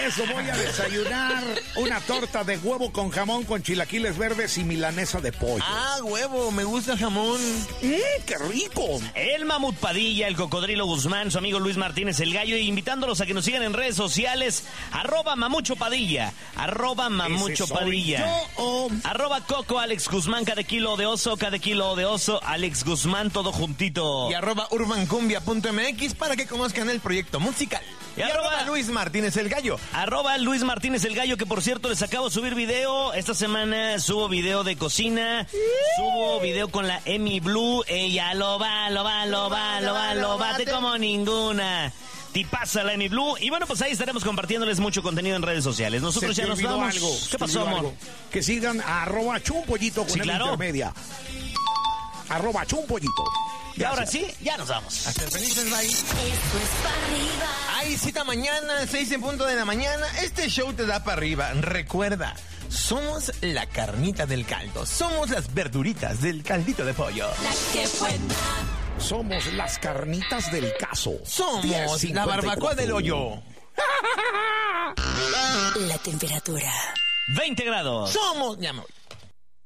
eso voy a desayunar una torta de huevo con jamón con chilaquiles verdes y milanesa de pollo. Ah, huevo, me gusta el jamón. ¡Qué rico! El Mamut Padilla, el Cocodrilo Guzmán, su amigo Luis Martínez el Gallo, invitándolos a que nos sigan en redes sociales, @Mamuchopadilla, @Mamuchopadilla, @Coco Alex Guzmán, cada kilo de oso, Alex Guzmán, todo juntito. Y @urbancumbia.mx para que conozcan el proyecto musical. Y arroba Luis Martínez el Gallo. Luis Martínez el Gallo, que por cierto les acabo de subir video. Esta semana subo video de cocina, subo video con la Emi Blue. Ella lo bate como ninguna. Tipaza la Emi Blue. Y bueno, pues ahí estaremos compartiéndoles mucho contenido en redes sociales. Nosotros ya nos vamos. ¿Qué pasó, amor? Que sigan a @chumpollito con Sí, claro. intermedia. @chumpollito. Y ahora sí, ya nos vamos. Hasta felices, bye. Esto es para arriba. Hay cita mañana, 6:00 de la mañana. Este show te da para arriba. Recuerda, somos la carnita del caldo. Somos las verduritas del caldito de pollo. La que buena. Somos las carnitas del caso. Somos 10:54. la barbacoa del hoyo. La temperatura. 20 grados. Somos... Ya me voy.